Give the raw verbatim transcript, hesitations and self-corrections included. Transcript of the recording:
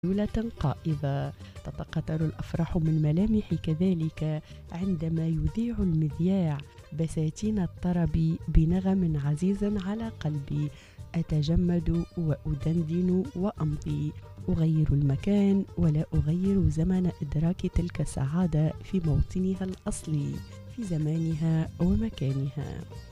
جولة قائبة. تتقطر الأفراح من ملامح كذلك عندما يذيع المذياع بساتين الطرب بنغم عزيز على قلبي. أتجمد وأدندن وأمضي، أغير المكان ولا أغير زمن إدراك تلك السعادة في موطنها الأصلي، في زمانها ومكانها.